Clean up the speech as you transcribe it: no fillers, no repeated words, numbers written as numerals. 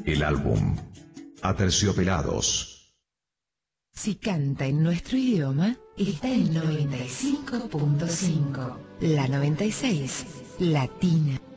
El álbum Aterciopelados. Si canta en nuestro idioma, está en 95.5. La 96, Latina.